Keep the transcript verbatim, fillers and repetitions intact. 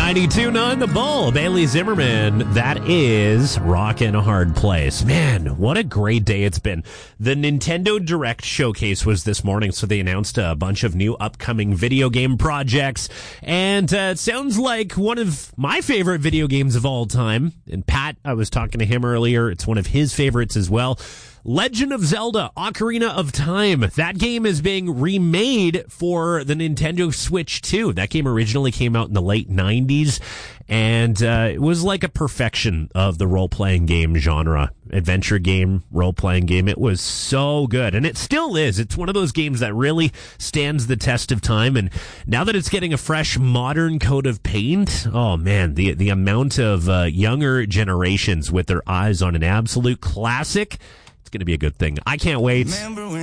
ninety-two point nine The Bull, Bailey Zimmerman. That is Rockin' a Hard Place. Man, what a great day it's been. The Nintendo Direct showcase was this morning, so they announced a bunch of new upcoming video game projects. And uh, it sounds like one of my favorite video games of all time. And Pat, I was talking to him earlier. It's one of his favorites as well. Legend of Zelda, Ocarina of Time. That game is being remade for the Nintendo Switch two. That game originally came out in the late nineties, and uh, it was like a perfection of the role-playing game genre. Adventure game, role-playing game. It was so good, and it still is. It's one of those games that really stands the test of time, and now that it's getting a fresh, modern coat of paint, oh man, the, the amount of uh, younger generations with their eyes on an absolute classic, it's going to be a good thing. I can't wait.